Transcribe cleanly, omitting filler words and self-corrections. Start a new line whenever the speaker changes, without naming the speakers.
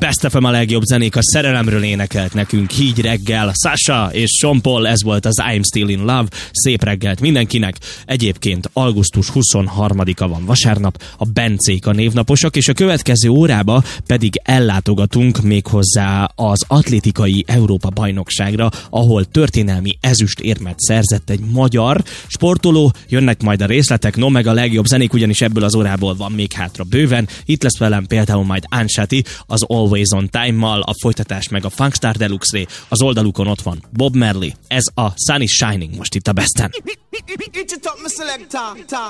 Best FM, a legjobb zenék, a szerelemről énekelt nekünk így reggel Sasha és Sean Paul, ez volt az I'm Still in Love. Szép reggelt mindenkinek. Egyébként augusztus 23-a van vasárnap, a Bencék a névnaposok, és a következő órába pedig ellátogatunk méghozzá az atlétikai Európa-bajnokságra, ahol történelmi ezüstérmet szerzett egy magyar sportoló. Jönnek majd a részletek, no meg a legjobb zenék, ugyanis ebből az órából van még hátra bőven. Itt lesz velem például majd Anshati az Always on Time-mal, a folytatás meg a Funkstar Deluxe-ré, az oldalukon ott van Bob Marley. Ez a Sun is Shining most itt a Besten.